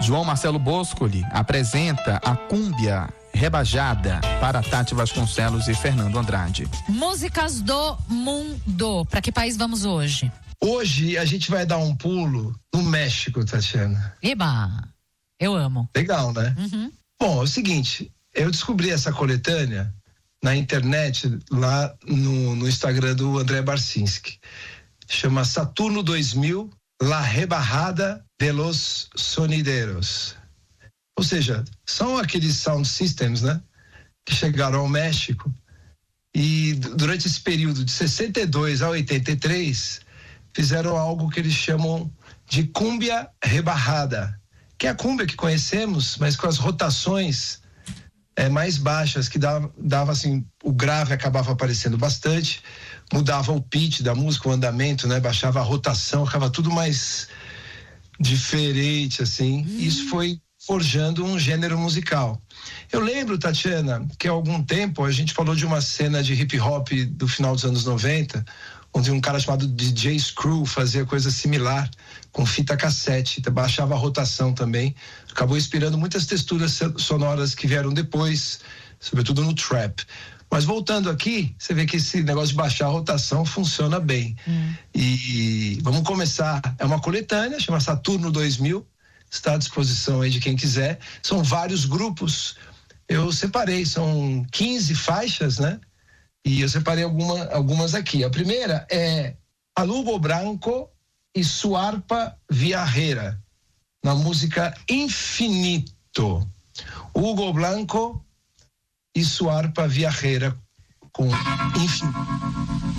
João Marcelo Boscoli apresenta a Cúmbia Rebajada para Tati Vasconcelos e Fernando Andrade. Músicas do mundo. Para que país vamos hoje? Hoje a gente vai dar um pulo no México, Tatiana. Eba! Eu amo. Legal, né? Uhum. Bom, é o seguinte, eu descobri essa coletânea na internet, lá no Instagram do André Barcinski. Chama Saturno 2000, La Rebajada de los Sonideros. Ou seja, são aqueles sound systems, né? Que chegaram ao México e durante esse período de 62 a 83 fizeram algo que eles chamam de Cúmbia Rebajada, que é a cúmbia que conhecemos, mas com as rotações mais baixas, que dava assim, o grave acabava aparecendo bastante, mudava o pitch da música, o andamento, né? Baixava a rotação, ficava tudo mais diferente, assim. Isso foi forjando um gênero musical. Eu lembro, Tatiana, que há algum tempo a gente falou de uma cena de hip hop do final dos anos 90, onde um cara chamado DJ Screw fazia coisa similar, com fita cassete, baixava a rotação também, acabou inspirando muitas texturas sonoras que vieram depois, sobretudo no trap. Mas voltando aqui, você vê que esse negócio de baixar a rotação funciona bem. E vamos começar, é uma coletânea, chama Saturno 2000, está à disposição aí de quem quiser, são vários grupos, eu separei, são 15 faixas, né? E eu separei algumas aqui. A primeira é Hugo Branco e sua harpa viajera, na música Infinito. Hugo Blanco e sua harpa viajera com Infinito.